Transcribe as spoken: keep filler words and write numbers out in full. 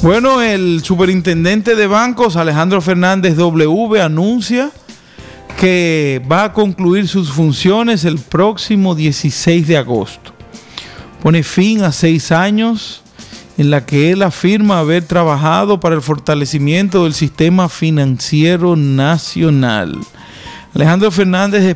Bueno, el superintendente de bancos, Alejandro Fernández W, anuncia que va a concluir sus funciones el próximo dieciséis de agosto. Pone fin a seis años en la que él afirma haber trabajado para el fortalecimiento del sistema financiero nacional. Alejandro Fernández